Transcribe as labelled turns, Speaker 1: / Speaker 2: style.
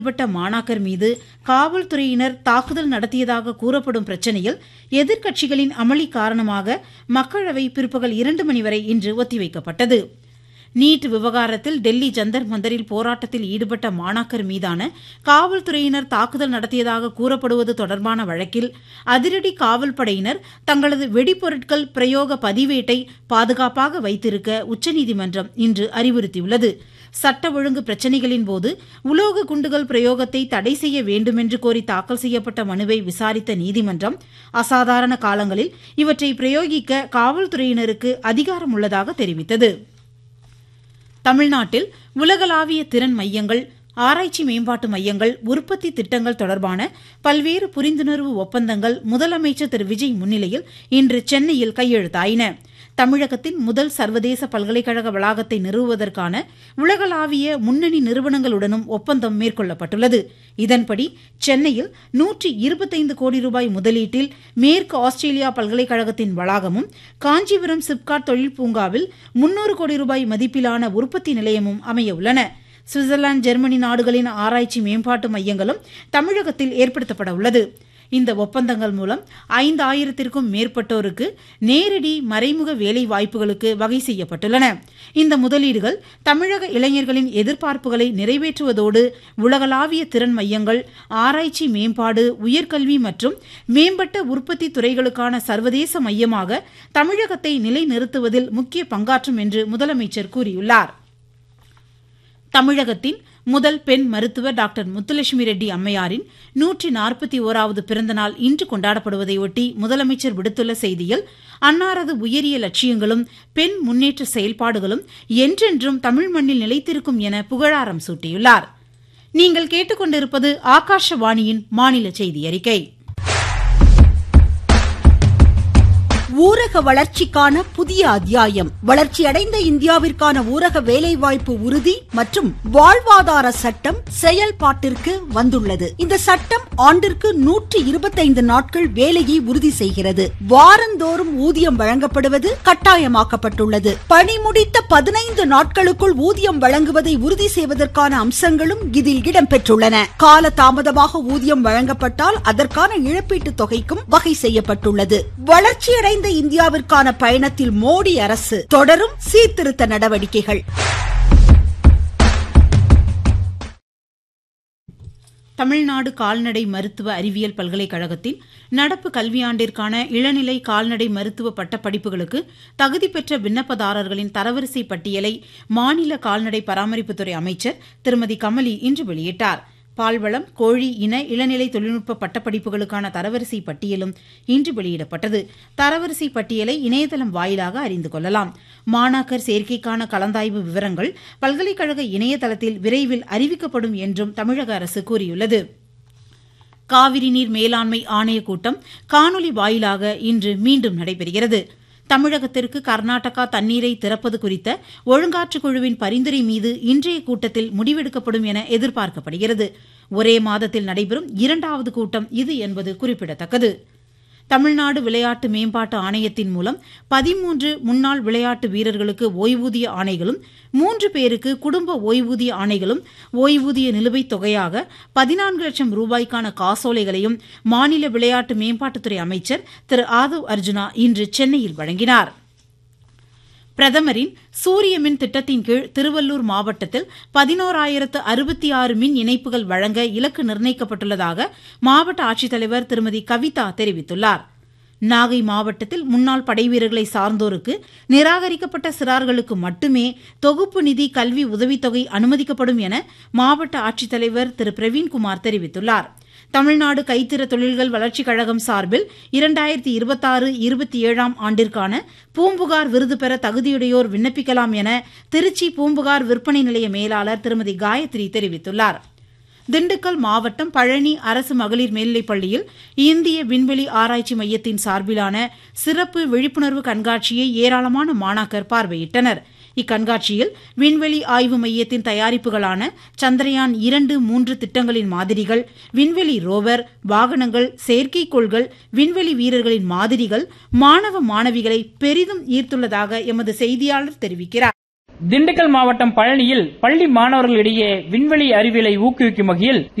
Speaker 1: ஈடுபட்ட மாணாக்கர் மீது காவல்துறையினர் தாக்குதல் நடத்தியதாக கூறப்படும் பிரச்சினையில் எதிர்க்கட்சிகளின் அமளி காரணமாக மக்களவை பிற்பகல் 2 மணி வரை இன்று ஒத்திவைக்கப்பட்டது. நீட் விவகாரத்தில் டெல்லி ஜந்தர் மந்தரில் போராட்டத்தில் ஈடுபட்ட மாணாக்கர் மீதான காவல்துறையினர் தாக்குதல் நடத்தியதாக கூறப்படுவது தொடர்பான வழக்கில் அதிரடி காவல்படையினர் தங்களது வெடிபொருட்கள் பிரயோக பதிவேட்டை பாதுகாப்பாக வைத்திருக்க உச்சநீதிமன்றம் இன்று அறிவுறுத்தியுள்ளது. சட்ட ஒழுங்கு பிரச்சினைகளின் போது உலோக குண்டுகள் பிரயோகத்தை தடை செய்ய வேண்டுமென்று கோரி தாக்கல் செய்யப்பட்ட மனுவை விசாரித்த நீதிமன்றம் அசாதாரண காலங்களில் இவற்றை பிரயோகிக்க காவல்துறையினருக்கு அதிகாரம் உள்ளதாக தெரிவித்தது. தமிழ்நாட்டில் உலகளாவிய திறன் மையங்கள், ஆராய்ச்சி மேம்பாட்டு மையங்கள், உற்பத்தி திட்டங்கள் தொடர்பான பல்வேறு புரிந்துணர்வு ஒப்பந்தங்கள் முதலமைச்சர் திரு விஜய் முன்னிலையில் இன்று சென்னையில் கையெழுத்தாயின. தமிழகத்தின் முதல் சர்வதேச பல்கலைக்கழக வளாகத்தை நிறுவுவதற்கான உலகளாவிய முன்னணி நிறுவனங்களுடனும் ஒப்பந்தம் மேற்கொள்ளப்பட்டுள்ளது. இதன்படி சென்னையில் 125 கோடி ரூபாய் முதலீட்டில் மேற்கு ஆஸ்திரேலியா பல்கலைக்கழகத்தின் வளாகமும், காஞ்சிபுரம் சிப்காட் தொழில் பூங்காவில் 300 கோடி ரூபாய் மதிப்பிலான உற்பத்தி நிலையமும் அமைய உள்ளன. சுவிட்சர்லாந்து, ஜெர்மனி நாடுகளின் ஆராய்ச்சி மேம்பாட்டு மையங்களும் தமிழகத்தில் ஏற்படுத்தப்பட உள்ளது. இந்த ஒப்பந்தங்கள் மூலம் 5000த்திற்கும் மேற்பட்டோருக்கு நேரடி மறைமுக வேலை வாய்ப்புகளுக்கு வகை செய்யப்பட்டுள்ளன. இந்த முதலீடுகள் தமிழக இளைஞர்களின் எதிர்பார்ப்புகளை நிறைவேற்றுவதோடு உலகளாவிய திறன் மையங்கள், ஆராய்ச்சி மேம்பாடு, உயர்கல்வி மற்றும் மேம்பட்ட உற்பத்தி துறைகளுக்கான சர்வதேச மையமாக தமிழகத்தை நிலைநிறுத்துவதில் முக்கிய பங்காற்றும் என்று முதலமைச்சர் கூறியுள்ளார். தமிழகத்தின் முதல் பெண் மருத்துவர் டாக்டர் முத்துலட்சுமி ரெட்டி அம்மையாரின் 141வது பிறந்தநாள் இன்று கொண்டாடப்படுவதையொட்டி முதலமைச்சர் விடுத்துள்ள செய்தியில், அன்னாரது உயரிய லட்சியங்களும் பெண் முன்னேற்ற செயல்பாடுகளும் என்றென்றும் தமிழ் மண்ணில் நிலைத்திருக்கும் என புகழாரம் சூட்டியுள்ளார். நீங்கள் கேட்டுக்கொண்டிருப்பது ஆகாஷவாணியின் மாநில செய்தி அறிக்கை.
Speaker 2: ஊரக வளர்ச்சிக்கான புதிய அத்தியாயம். வளர்ச்சியடைந்த இந்தியாவிற்கான ஊரக வேலைவாய்ப்பு உறுதி மற்றும் வாழ்வாதார சட்டம் செயல்பாட்டிற்கு வந்துள்ளது. இந்த சட்டம் ஆண்டிற்கு 125 நாட்கள் வேலையை உறுதி செய்கிறது. வாரந்தோறும் ஊதியம் வழங்கப்படுவது கட்டாயமாக்கப்பட்டுள்ளது. பணி முடித்த 15 நாட்களுக்குள் ஊதியம் வழங்குவதை உறுதி செய்வதற்கான அம்சங்களும் இதில் இடம்பெற்றுள்ளன. கால தாமதமாக ஊதியம் வழங்கப்பட்டால் அதற்கான இழப்பீட்டுத் தொகைக்கும் வகை செய்யப்பட்டுள்ளது. வளர்ச்சியடைந்த இந்தியாவிற்கான பயணத்தில் மோடி அரசு தொடரும் சீர்திருத்த நடவடிக்கைகள்.
Speaker 1: தமிழ்நாடு கால்நடை மருத்துவ அறிவியல் பல்கலைக்கழகத்தின் நடப்பு கல்வியாண்டிற்கான இளநிலை கால்நடை மருத்துவ பட்டப்படிப்புகளுக்கு தகுதி பெற்ற விண்ணப்பதாரர்களின் தரவரிசை பட்டியலை மாநில கால்நடை பராமரிப்புத்துறை அமைச்சர் திருமதி கமலி இன்று வெளியிட்டார். பால்வளம், கோழி இன இளநிலை தொழில்நுட்ப பட்டப்படிப்புகளுக்கான தரவரிசை பட்டியலும் இன்று வெளியிடப்பட்டது. தரவரிசை பட்டியலை இணையதளம் வாயிலாக அறிந்து கொள்ளலாம். மாணாக்கர் சேர்க்கைக்கான கலந்தாய்வு விவரங்கள் பல்கலைக்கழக இணையதளத்தில் விரைவில் அறிவிக்கப்படும் என்றும் தமிழக அரசு கூறியுள்ளது. காவிரி நீர் மேலாண்மை ஆணையக் கூட்டம் காணொலி வாயிலாக இன்று மீண்டும் நடைபெறுகிறது. தமிழகத்திற்கு கர்நாடகா தண்ணீரை திறப்பது குறித்த ஒழுங்காற்றுக் குழுவின் பரிந்துரை மீது இன்றைய கூட்டத்தில் முடிவெடுக்கப்படும் என எதிர்பார்க்கப்படுகிறது. ஒரே மாதத்தில் நடைபெறும் 2வது கூட்டம் இது என்பது குறிப்பிடத்தக்கது. தமிழ்நாடு விளையாட்டு மேம்பாட்டு ஆணையத்தின் மூலம் 13 முன்னாள் விளையாட்டு வீரர்களுக்கு ஓய்வூதிய ஆணைகளும், 3 பேருக்கு குடும்ப ஓய்வூதிய ஆணைகளும், ஓய்வூதிய நிலுவைத் தொகையாக 14 லட்சம் ரூபாய்க்கான காசோலைகளையும் மாநில விளையாட்டு மேம்பாட்டுத்துறை அமைச்சர் திரு ஆதவ் அர்ஜுனா இன்று சென்னையில் வழங்கினார். பிரதமரின் சூரிய மின் திட்டத்தின் கீழ் திருவள்ளூர் மாவட்டத்தில் 11,066 மின் இணைப்புகள் வழங்க இலக்கு நிர்ணயிக்கப்பட்டுள்ளதாக மாவட்ட ஆட்சித்தலைவர் திருமதி கவிதா தெரிவித்துள்ளார். நாகை மாவட்டத்தில் முன்னாள் படைவீரர்களை சார்ந்தோருக்கு நிராகரிக்கப்பட்ட சிறார்களுக்கு மட்டுமே தொகுப்பு நிதி கல்வி உதவித்தொகை அனுமதிக்கப்படும் என மாவட்ட ஆட்சித்தலைவர் திரு பிரவீன்குமார் தெரிவித்துள்ளார். தமிழ்நாடு கைத்திற தொழில்கள் வளர்ச்சிக் கழகம் சார்பில் 2026-27 ஆண்டிற்கான பூம்புகார் விருது பெற தகுதியுடையோர் விண்ணப்பிக்கலாம் என திருச்சி பூம்புகார் விற்பனை நிலைய மேலாளர் திருமதி காயத்ரி தெரிவித்துள்ளார். திண்டுக்கல் மாவட்டம் பழனி அரசு மகளிர் மேல்நிலைப்பள்ளியில் இந்திய விண்வெளி ஆராய்ச்சி மையத்தின் சார்பிலான சிறப்பு விழிப்புணர்வு கண்காட்சியை ஏராளமான மாணாக்கர் பார்வையிட்டனர். இக்கண்காட்சியில் விண்வெளி ஆய்வு மையத்தின் தயாரிப்புகளான சந்திரயான் 2, 3 திட்டங்களின் மாதிரிகள், விண்வெளி ரோவர், வாகனங்கள், செயற்கைக்கோள்கள், விண்வெளி வீரர்களின் மாதிரிகள் மாணவ மாணவிகளை பெரிதும் ஈர்த்துள்ளதாக எமது செய்தியாளர் தெரிவிக்கிறார்.
Speaker 3: திண்டுக்கல் மாவட்டம் பழனியில் பள்ளி மாணவர்களிடையே விண்வெளி அறிவியலை ஊக்குவிக்கும் வகையில்